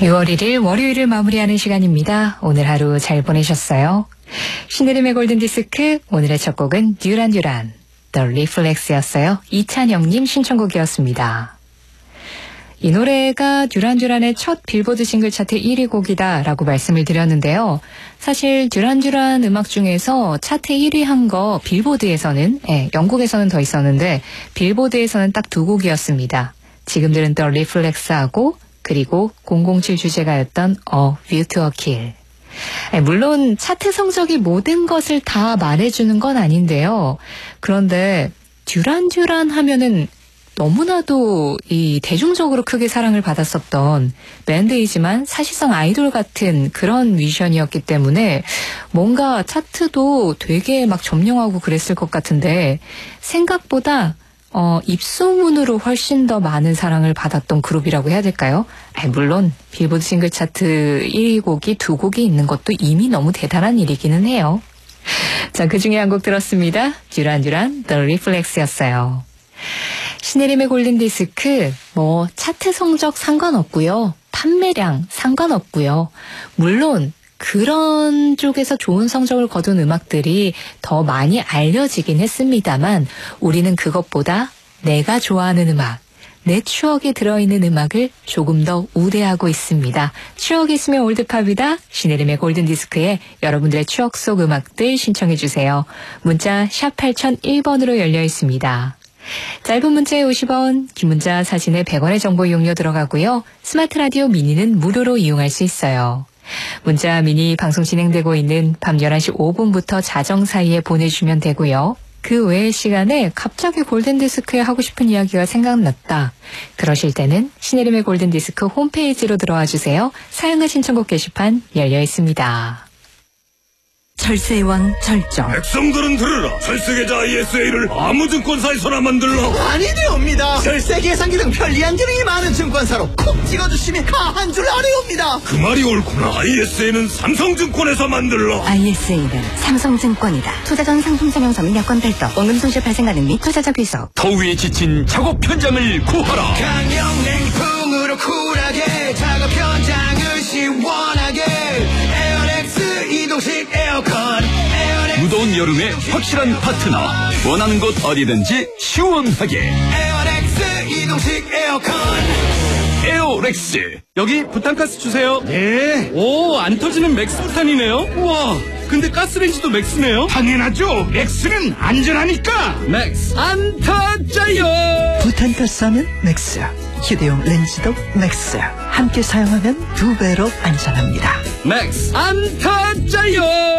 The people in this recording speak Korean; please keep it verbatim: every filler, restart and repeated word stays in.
유월 일일 월요일을 마무리하는 시간입니다. 오늘 하루 잘 보내셨어요? 신혜림의 골든디스크, 오늘의 첫 곡은 듀란 듀란, The Reflex였어요. 이찬영님 신청곡이었습니다. 이 노래가 듀란 듀란의 첫 빌보드 싱글 차트 일 위 곡이다라고 말씀을 드렸는데요. 사실 듀란 듀란 음악 중에서 차트 일 위 한 거 빌보드에서는, 예, 영국에서는 더 있었는데 빌보드에서는 딱 두 곡이었습니다. 지금 들은 The Reflex하고 그리고 공공칠 주제가였던 A View to a Kill. 물론 차트 성적이 모든 것을 다 말해주는 건 아닌데요. 그런데 듀란 듀란 하면은 너무나도 이 대중적으로 크게 사랑을 받았었던 밴드이지만 사실상 아이돌 같은 그런 뮤지션이었기 때문에 뭔가 차트도 되게 막 점령하고 그랬을 것 같은데 생각보다 어, 입소문으로 훨씬 더 많은 사랑을 받았던 그룹이라고 해야 될까요? 아니, 물론 빌보드 싱글 차트 일 위 곡이 두 곡이 있는 것도 이미 너무 대단한 일이기는 해요. 자, 그중에 한 곡 들었습니다. 듀란 듀란 The Reflex였어요. 신혜림의 골든디스크, 뭐 차트 성적 상관없고요. 판매량 상관없고요. 물론 그런 쪽에서 좋은 성적을 거둔 음악들이 더 많이 알려지긴 했습니다만 우리는 그것보다 내가 좋아하는 음악, 내 추억에 들어있는 음악을 조금 더 우대하고 있습니다. 추억이 있으면 올드팝이다. 신혜림의 골든디스크에 여러분들의 추억 속 음악들 신청해 주세요. 문자 샵 팔공공일 번으로 열려 있습니다. 짧은 문자에 오십 원, 긴 문자 사진에 백 원의 정보 이용료 들어가고요. 스마트 라디오 미니는 무료로 이용할 수 있어요. 문자 미니 방송 진행되고 있는 밤 열한 시 오 분부터 자정 사이에 보내주시면 되고요. 그 외의 시간에 갑자기 골든디스크에 하고 싶은 이야기가 생각났다. 그러실 때는 신혜림의 골든디스크 홈페이지로 들어와 주세요. 사용과 신청곡 게시판 열려 있습니다. 철새의 왕 절정. 백성들은 들으라. 철새계좌 아이에스에이를 아무 증권사에서나 만들라. 아니 되옵니다. 철새 계산기 등 편리한 기능이 많은 증권사로 콕 찍어주시면 가한 줄 아래옵니다. 그 말이 옳구나. 아이에스에이는 삼성증권에서 만들라. 아이에스에이는 삼성증권이다. 투자 전 상품 설명서 및 여건 별도, 원금 손실 발생 가능 및 투자자 귀속. 더위에 지친 작업 현장을 구하라. 강력 냉풍으로 쿨하게 작업 현장을 시원하게 에어렉스 이동식 에어컨. 무더운 여름에 확실한 파트너. 원하는 곳 어디든지 시원하게. 에어렉스 이동식 에어컨. 에어렉스. 여기 부탄가스 주세요. 네. 오, 안 터지는 맥스 부탄이네요. 우와, 근데 가스레인지도 맥스네요. 당연하죠. 맥스는 안전하니까. 맥스 안 터져요. 부탄가스 하면 맥스, 휴대용 렌즈도 맥스. 함께 사용하면 두 배로 안전합니다. 맥스 안 터져요.